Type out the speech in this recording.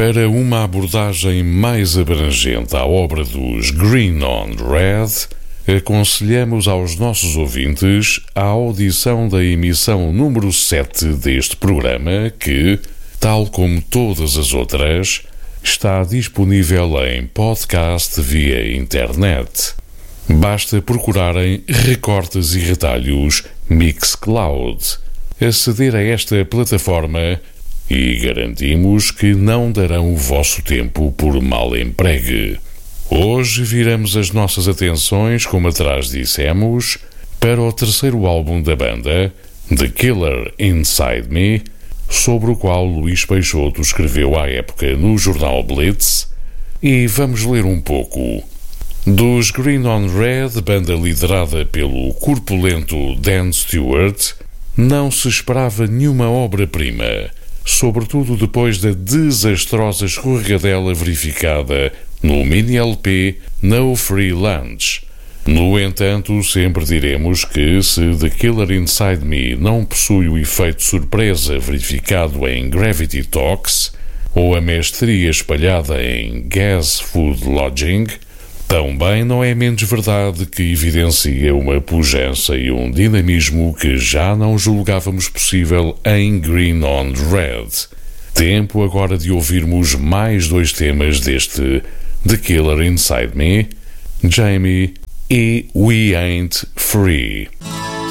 Para uma abordagem mais abrangente à obra dos Green on Red, aconselhamos aos nossos ouvintes a audição da emissão número 7 deste programa que, tal como todas as outras, está disponível em podcast via internet. Basta procurarem Recortes e Retalhos Mixcloud, aceder a esta plataforma e garantimos que não darão o vosso tempo por mal empregue. Hoje viramos as nossas atenções, como atrás dissemos, para o terceiro álbum da banda, The Killer Inside Me, sobre o qual Luís Peixoto escreveu à época no jornal Blitz, e vamos ler um pouco. Dos Green on Red, banda liderada pelo corpulento Dan Stewart, não se esperava nenhuma obra-prima, sobretudo depois da desastrosa escorregadela verificada no mini-LP No Free Lunch. No entanto, sempre diremos que se The Killer Inside Me não possui o efeito surpresa verificado em Gravity Talks ou a mestria espalhada em Gas Food Lodging, também não é menos verdade que evidencia uma pujança e um dinamismo que já não julgávamos possível em Green on Red. Tempo agora de ouvirmos mais dois temas deste The Killer Inside Me, Jamie e We Ain't Free.